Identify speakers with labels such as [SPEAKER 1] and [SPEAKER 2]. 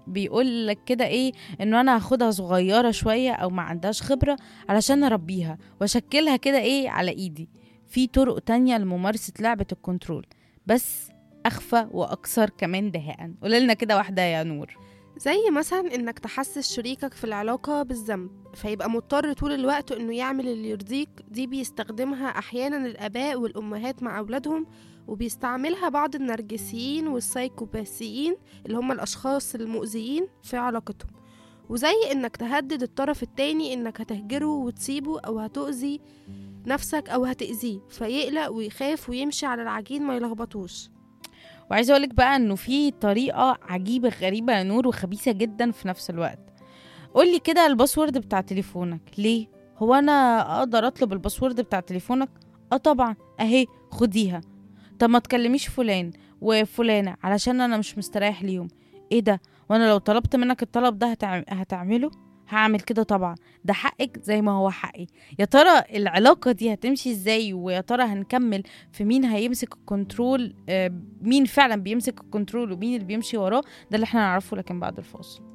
[SPEAKER 1] بيقول لك كده ايه، انه انا هاخدها صغيرة شوية او ما عندهاش خبرة علشان اربيها واشكلها كده ايه على ايدي. في طرق تانية لممارسة لعبة الكنترول، بس اخفى واكثر كمان دهاء. قولنا كده واحدة يا نور.
[SPEAKER 2] زي مثلا انك تحسس شريكك في العلاقة بالذنب فيبقى مضطر طول الوقت انه يعمل اللي يرضيك. دي بيستخدمها احيانا الاباء والامهات مع اولادهم، وبيستعملها بعض النرجسيين والسايكوباسيين اللي هم الاشخاص المؤذيين في علاقتهم. وزي انك تهدد الطرف التاني انك هتهجره وتسيبه او هتؤذي نفسك او هتأذيه فيقلق ويخاف ويمشي على العجين ما يلخبطوش.
[SPEAKER 1] وعايزة اقولك بقى انه في طريقة عجيبة غريبة يا نور وخبيثة جدا في نفس الوقت. قولي كده الباسورد بتاع تليفونك ليه؟ هو انا اقدر اطلب الباسورد بتاع تليفونك؟ اه طبعا، اهي خديها. طب ما تكلميش فلان وفلانة علشان انا مش مستريح ليهم. ايه ده؟ وانا لو طلبت منك الطلب ده هتعمله؟ هعمل كده طبعا، ده حقك زي ما هو حقي. يا ترى العلاقة دي هتمشي ازاي؟ ويا ترى هنكمل في مين هيمسك الكنترول؟ مين فعلا بيمسك الكنترول ومين اللي بيمشي وراه؟ ده اللي احنا نعرفه لكن بعد الفاصل.